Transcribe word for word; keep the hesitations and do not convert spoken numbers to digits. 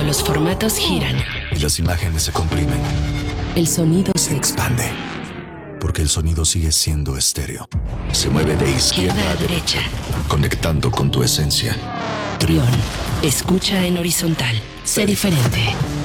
los formatos giran y las imágenes se comprimen, el sonido se expande, porque el sonido sigue siendo estéreo. Se mueve de izquierda a derecha, conectando con tu esencia. Trión, escucha en horizontal. Sé diferente.